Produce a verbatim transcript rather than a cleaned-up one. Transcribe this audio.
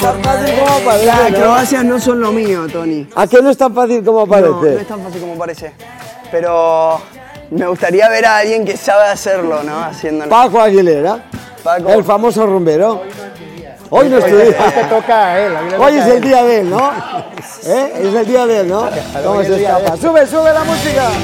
tan fácil como parece. Las ¿no? acrobacias no son lo mío, Tony. ¿A qué no es tan fácil como parece? No, no es tan fácil como parece. Pero me gustaría ver a alguien que sabe hacerlo, ¿no? Haciéndolo. Paco Aguilera, Paco. el famoso rumbero. Hoy no es tu Hoy día. te toca a él. Hoy, le Hoy toca es a el él. día de él, ¿no? ¿Eh? Es el día de él, ¿no? ¿Cómo hoy es se el día de escapa? él. ¡Sube, sube la música!